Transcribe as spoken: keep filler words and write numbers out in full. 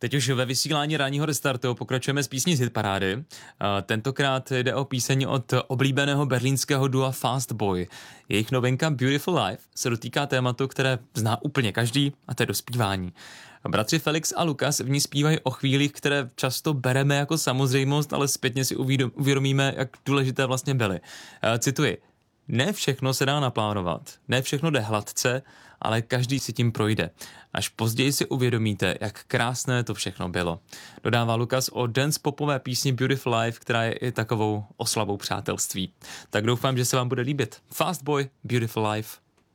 Teď už ve vysílání ranního restartu pokračujeme s písní z hitparády. Tentokrát jde o píseň od oblíbeného berlínského dua Fast Boy. Jejich novinka Beautiful Life se dotýká tématu, které zná úplně každý, a to je dospívání. Bratři Felix a Lukas v ní zpívají o chvílích, které často bereme jako samozřejmost, ale zpětně si uvědomíme, jak důležité vlastně byly. Cituji. Ne všechno se dá naplánovat, ne všechno jde hladce, ale každý si tím projde. Až později si uvědomíte, jak krásné to všechno bylo. Dodává Lukas o dance popové písni Beautiful Life, která je i takovou oslavou přátelství. Tak doufám, že se vám bude líbit. Fast Boy, Beautiful Life.